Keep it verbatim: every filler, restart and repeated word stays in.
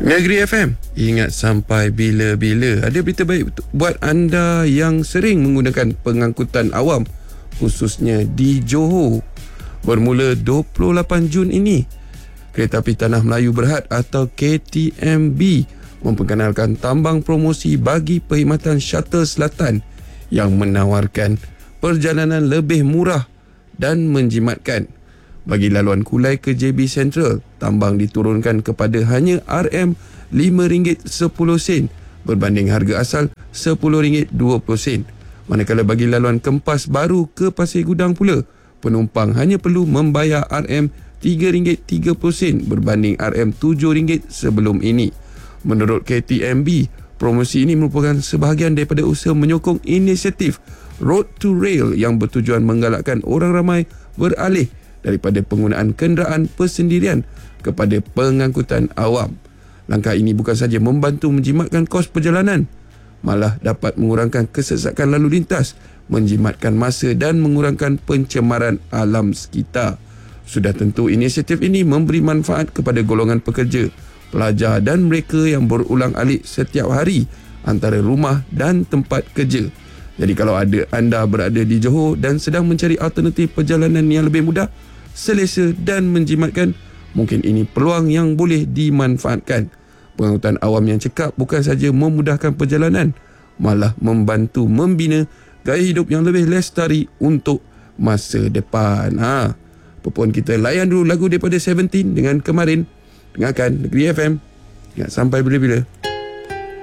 Negeri F M, ingat sampai bila-bila. Ada berita baik buat anda yang sering menggunakan pengangkutan awam, khususnya di Johor. Bermula dua puluh lapan Jun ini, Kereta Api Tanah Melayu Berhad atau K T M B memperkenalkan tambang promosi bagi perkhidmatan shuttle selatan yang menawarkan perjalanan lebih murah dan menjimatkan. Bagi laluan Kulai ke J B Central, tambang diturunkan kepada hanya R M lima ringgit sepuluh sen berbanding harga asal sepuluh ringgit dua puluh sen. Manakala bagi laluan Kempas Baru ke Pasir Gudang pula, penumpang hanya perlu membayar R M tiga ringgit tiga puluh sen berbanding R M tujuh ringgit sebelum ini. Menurut K T M B, promosi ini merupakan sebahagian daripada usaha menyokong inisiatif Road to Rail yang bertujuan menggalakkan orang ramai beralih daripada penggunaan kenderaan persendirian kepada pengangkutan awam. Langkah ini bukan sahaja membantu menjimatkan kos perjalanan, malah dapat mengurangkan kesesakan lalu lintas, menjimatkan masa dan mengurangkan pencemaran alam sekitar. Sudah tentu inisiatif ini memberi manfaat kepada golongan pekerja, pelajar dan mereka yang berulang-alik setiap hari antara rumah dan tempat kerja. Jadi kalau ada anda berada di Johor dan sedang mencari alternatif perjalanan yang lebih mudah, selesa dan menjimatkan, mungkin ini peluang yang boleh dimanfaatkan. Pengangkutan awam yang cekap bukan saja memudahkan perjalanan, malah membantu membina gaya hidup yang lebih lestari untuk masa depan. Ha, apa pun kita layan dulu lagu daripada Seventeen dengan Kemarin. Dengarkan Negeri F M. Ingat sampai bila-bila.